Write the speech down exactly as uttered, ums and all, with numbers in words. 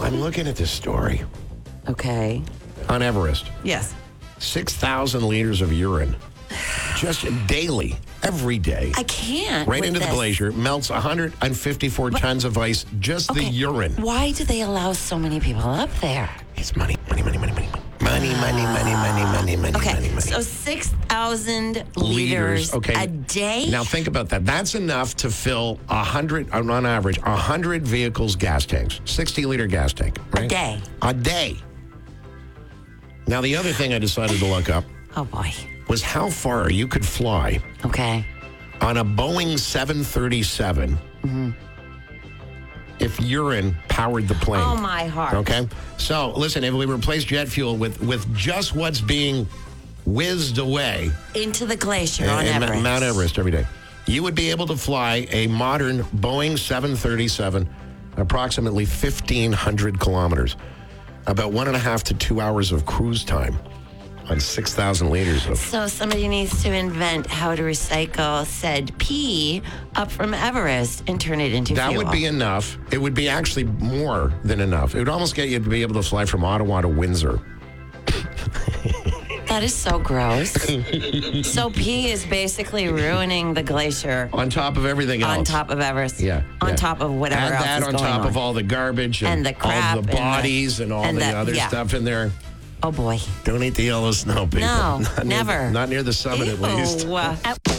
I'm looking at this story Okay. on Everest. Yes. six thousand liters of urine just daily, every day. I can't. Right with into this. the glacier, melts one hundred fifty-four But- tons of ice, just Okay. the urine. Why do they allow so many people up there? It's money, money, money, money, money. Money, money, money, money, money, money, Okay, money, money. so six thousand Liters, liters okay. a day? Now think about that. That's enough to fill a hundred, on average, a hundred vehicles' gas tanks, sixty liter gas tank. Right? A day. A day. Now the other thing I decided to look up Oh, boy. was how far you could fly Okay. on a Boeing seven thirty-seven if urine powered the plane. Oh, my heart. Okay. So listen, if we replace jet fuel with with just what's being whizzed away Into the glacier on in Everest. Mount Everest every day, you would be able to fly a modern Boeing seven thirty-seven approximately fifteen hundred kilometers, about one and a half to two hours of cruise time on six thousand liters of. So somebody needs to invent how to recycle said pee up from Everest and turn it into That fuel. would be enough. It would be actually more than enough. It would almost get you to be able to fly from Ottawa to Windsor. That is so gross. So pee is basically ruining the glacier On top of everything else. on top of Everest. Yeah. On yeah. top of whatever Add else that is on going top on. of all the garbage and, And the crap all the and the- bodies and, all and the, the- other yeah. stuff in there. Oh, boy. Don't eat the yellow snow, people. No, Not near never. the- not near the summit, at least. Ew.